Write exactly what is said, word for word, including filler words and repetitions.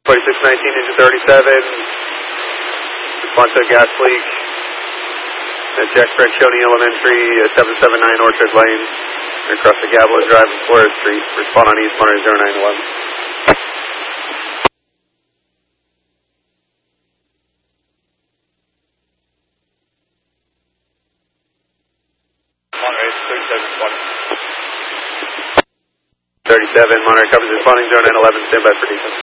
forty-six nineteen, engine thirty-seven. Response to a gas leak. At Jack Francione Elementary, uh, seven seven nine Orchard Lane. Across the Gavilan Drive and Flores Street. Respond on East Monitor zero nine one one. Monterey thirty-seven twenty. thirty-seven, Monterey covers responding zero nine eleven, standby for defense.